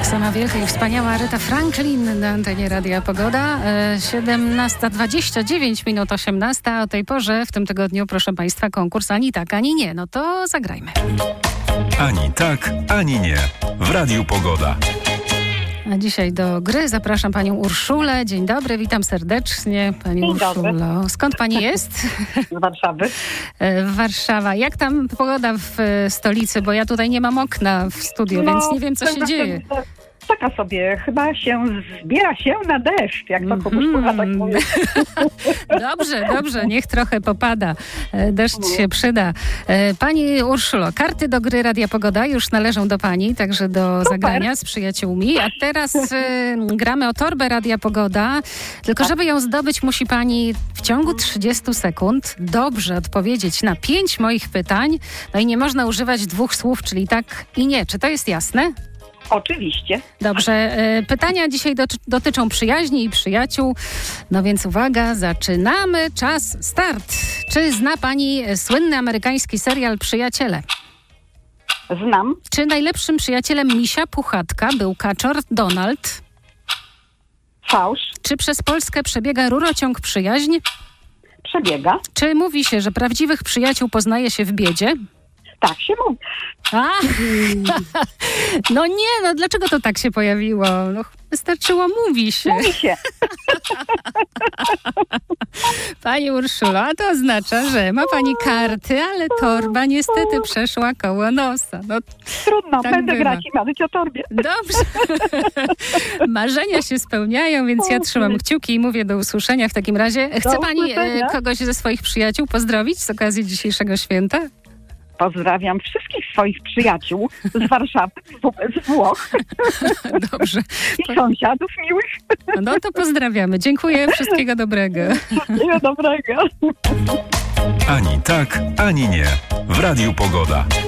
Sama wielka i wspaniała Aretha Franklin na antenie Radia Pogoda. 17:29 minut 18. O tej porze w tym tygodniu, proszę Państwa, konkurs Ani tak, ani nie. No to zagrajmy. Ani tak, ani nie. W Radiu Pogoda. A dzisiaj do gry zapraszam panią Urszulę. Dzień dobry, witam serdecznie. Pani Dzień Urszulo. dobry. Skąd pani jest? Z Warszawy. Warszawa. Jak tam pogoda w stolicy? Bo ja tutaj nie mam okna w studiu, więc nie wiem, co się dzieje. Taka sobie, chyba zbiera się na deszcz, jak to komuś tak mówię. Dobrze, niech trochę popada. Deszcz się przyda. Pani Urszulo, karty do gry Radia Pogoda już należą do pani, także do zagrania z przyjaciółmi. A teraz gramy o torbę Radia Pogoda. Tylko żeby ją zdobyć, musi pani w ciągu 30 sekund dobrze odpowiedzieć na 5 moich pytań. No i nie można używać 2 słów, czyli tak i nie. Czy to jest jasne? Oczywiście. Dobrze. Pytania dzisiaj dotyczą przyjaźni i przyjaciół. No więc uwaga, zaczynamy. Czas, start. Czy zna pani słynny amerykański serial Przyjaciele? Znam. Czy najlepszym przyjacielem misia Puchatka był kaczor Donald? Fałsz. Czy przez Polskę przebiega rurociąg Przyjaźń? Przebiega. Czy mówi się, że prawdziwych przyjaciół poznaje się w biedzie? Tak się mówi. No nie, no dlaczego to tak się pojawiło? No, wystarczyło mówi się. Mówi się. Pani Urszulo, a to oznacza, że ma pani karty, ale torba niestety przeszła koło nosa. No, Trudno, tak będę bywa. grać i marzyć o torbie. Dobrze. Marzenia się spełniają, więc ja trzymam kciuki i mówię do usłyszenia w takim razie. Chce pani usłyszenia. kogoś ze swoich przyjaciół pozdrowić z okazji dzisiejszego święta? Pozdrawiam wszystkich swoich przyjaciół z Warszawy, z Włoch Dobrze. i sąsiadów miłych. No to pozdrawiamy. Dziękuję. Wszystkiego dobrego. Wszystkiego dobrego. Ani tak, ani nie. W Radiu Pogoda.